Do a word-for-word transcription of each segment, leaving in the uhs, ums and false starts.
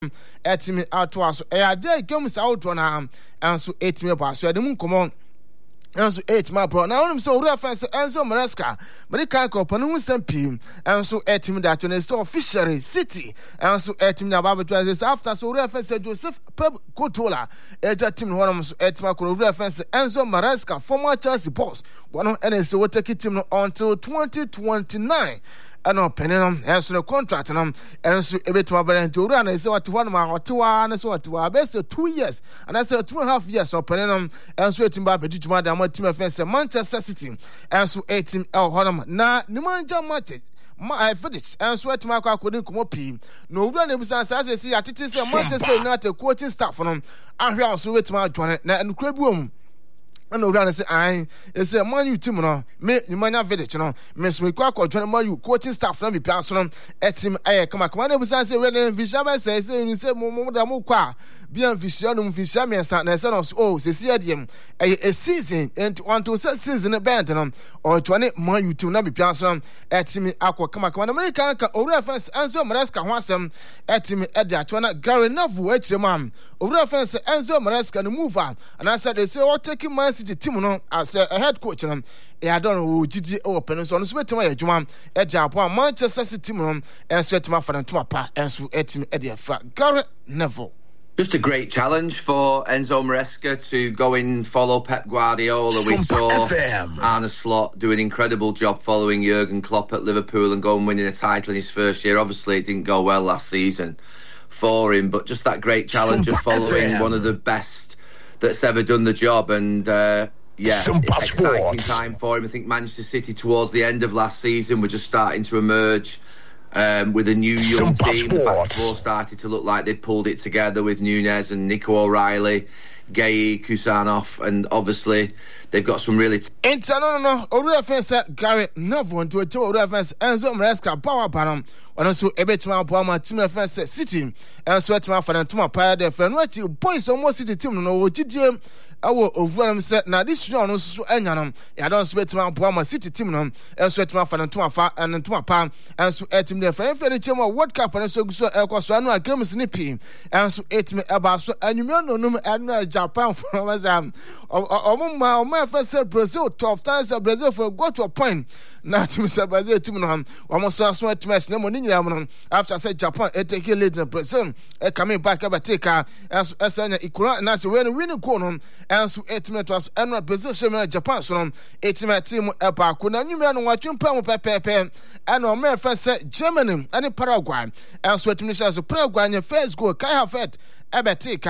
etimi atwaso e ade games out na enso etimi baso e dem komo enso eight ma bro na wonum so owura fence Enzo Maresca medical company hu sampi enso etimi da to na so officially city enso etimi na baba to as after so owura fence Joseph Pep Kotola eja team no wonum so etima ko owura fence Enzo Maresca former Chelsea boss wono ene so take team no until twenty twenty-nine ano penenum enso no contract nam enso ebetima balance owura na say what one ma otewa na so otewa best two years and I say two and a half years so penenum enso etimba bedijuma da team offense Manchester City enso eighteen el honam na nimanja match my finish enso etima kwa akodi nkomo pi no owura na ebusa say say see atete say Manchester United coaching staff no ahwe also wetima adwane na enukura biom and no say I is a man you team no me nimanya village no me so kwa kwa join man you coaching staff no be pass no etim eh come come na busa say we na fisher say say you say mo mo da mo kwa bien fisher no fisher me say na say no oh say see dem eh a season and want to say season band no or join man you team no be pass no etim akwa come come na American ka owura fence Enzo Maresca ho asem etim e de atwa Gary Neville echiremam owura fence Enzo Maresca no move and I said they say what taking man the team no as a head coach no e adon wo gidi o pen so no so betima ya dwuma e Japan Manchester City team no enso etima fa ntoma pa enso etimi e de fra Gary Neville. Just a great challenge for Enzo Maresca to go in, follow Pep Guardiola. We saw Arne Slot do an incredible job following Jurgen Klopp at Liverpool and go and winning a title in his first year. Obviously it didn't go well last season for him, but just that great challenge of following one of the best that's ever done the job, and uh, yeah, exciting time for him. I think Manchester City towards the end of last season were just starting to emerge um, with a new young Super team. The back four started to look like they'd pulled it together with Nunez and Nico O'Reilly, Gay, Kusanov, and obviously they've got some really. T- It's no no no. Owura fence Gary Neville to a Owura fence Enzo Maresca power panel. Ono so ebetima po ama team fence City enso etima fa na tuma pa de friend what boys almost City team no ogidie awo Owura say na this one no so anya no ya don so etima po ama City team no enso etima fa na tuma fa na tuma pa enso etim de friend friend chemo World Cup na so guso ekwaso anu games ni pi enso etim eba so anwumio no no anu Japan for mazam omumma omma fence Brazil twelve times Brazil for go to a point na team say Brazil team no omo so aso etim na mo after say Japan e take lead in Brazil e coming back about take as as an ikura na say when win go no enso etime to enro Brazil sheme Japan so no etime team e ba ko na nwumia no watwempa mo pepepe and o me fa say Germany and Paraguay enso etime say so Paraguay nya first goal Kai Havertz e be take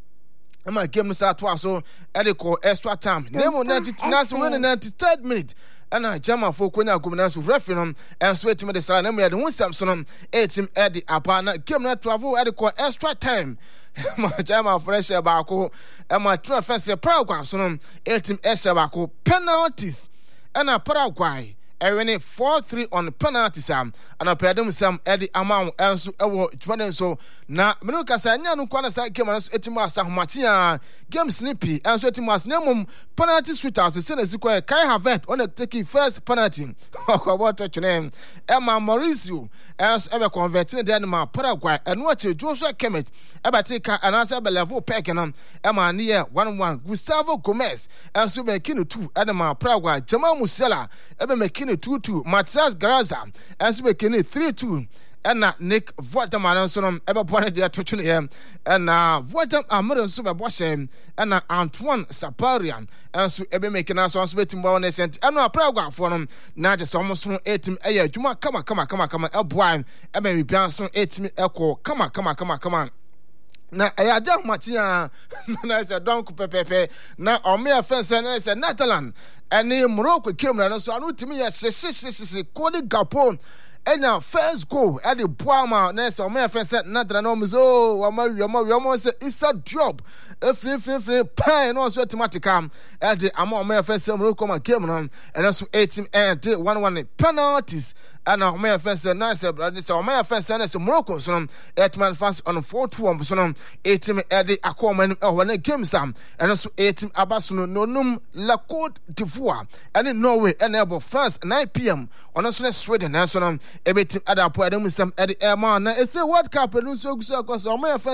ama game no sa to aso e de ko extra time nemo ninety na say when ninety-third minute ana German for konya gomina so referee no enso etime de sara na me de Samson no etim e de apa na game na travel e de ko extra time ma German fresh ba ko e ma transfer Paraguay so no etim e se ba ko penalties ana Paraguay Ewene four three on penalty sam and pedem sam edi amount enso ewo twenty so na menu kasa anya no kwana sa game enso etimu asa homatia game snippy enso etimu asa nemum penalty shootout se na sikwa Kai Havertz on take first penalty kwa touch name Emma Mauricio enso ebe convert in the ma Paraguay enu ache Joshua Kimmich ebe take anasa be level pack na Emma near one one Gustavo Gomez enso be kinu two edema Paraguay Jamal Musiala ebe me two two Matias Graza enso be kini three two ena Nick Voteman enso no ebe bone de atotwe ne ena Votem Amor enso be bohye ena Antoine Saparian enso ebe make na so enso betim ba wona sent ena Paraguay for no na je so mo so etim eye adwuma kama kama kama kama eboan ebe bibia so etim ekọ kama kama kama kama na ayada matia na se donk pepepe na ome afense na se Netherlands ene Morocco kemra no so anu timi ya hyehyehye kodi Gabon enya first goal at the Boama na se ome afense Netherlands no mzo wa mawi ma wi mo se isa drop efri fri fri pai no so automaticam at the ama ome afense Morocco ma kemra ene so eight team and one one penalties and our mayor fence and nice brother so my fence and so Morocco so eight man fans on four two one so eight team Eddie Aquaman or when game sam and also eight team Abasuno no num La Côte d'Ivoire and in Norway and about France nine p.m. on also Sweden and so every team other point them some Eddie Airman na say World Cup and so so cause our mayor